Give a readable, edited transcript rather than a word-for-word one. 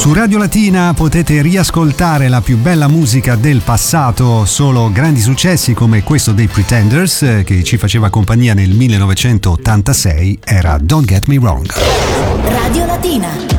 Su Radio Latina potete riascoltare la più bella musica del passato, solo grandi successi come questo dei Pretenders che ci faceva compagnia nel 1986, era Don't Get Me Wrong. Radio Latina.